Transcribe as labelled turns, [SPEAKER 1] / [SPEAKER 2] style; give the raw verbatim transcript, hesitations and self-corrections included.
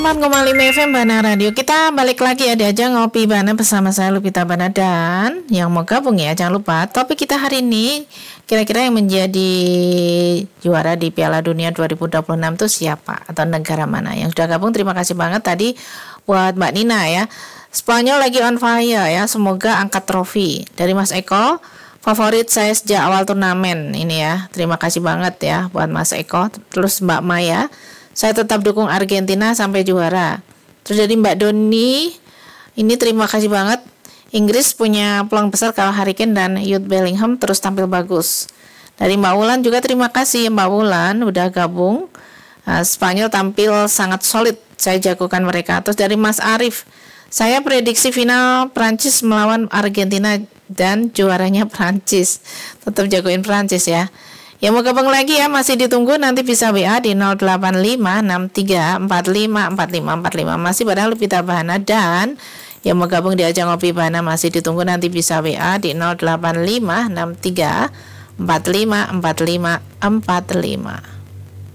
[SPEAKER 1] empat koma lima F M Bana Radio. Kita balik lagi ya di ajang Ngopi Bana bersama saya Lupita Bana, dan yang mau gabung ya jangan lupa topik kita hari ini kira-kira yang menjadi juara di Piala Dunia dua ribu dua puluh enam itu siapa atau negara mana. Yang sudah gabung terima kasih banget tadi buat Mbak Nina ya. Spanyol lagi on fire ya, semoga angkat trofi. Dari Mas Eko, favorit saya sejak awal turnamen ini ya. Terima kasih banget ya buat Mas Eko. Terus Mbak Maya, saya tetap dukung Argentina sampai juara. Terus dari Mbak Doni, ini terima kasih banget. Inggris punya peluang besar kalau Harry Kane dan Jude Bellingham terus tampil bagus. Dari Mbak Wulan juga terima kasih Mbak Wulan udah gabung. Nah, Spanyol tampil sangat solid, saya jagokan mereka. Terus dari Mas Arif, saya prediksi final Prancis melawan Argentina dan juaranya Prancis. Tetap jagoin Prancis ya. Yang mau gabung lagi ya masih ditunggu, nanti bisa W A di nol delapan lima enam tiga empat lima empat lima empat lima. Masih bareng Lupita Bahana, dan yang mau gabung di ajang Ngopi Bahana masih ditunggu, nanti bisa W A di nol delapan lima enam tiga empat lima empat lima empat lima.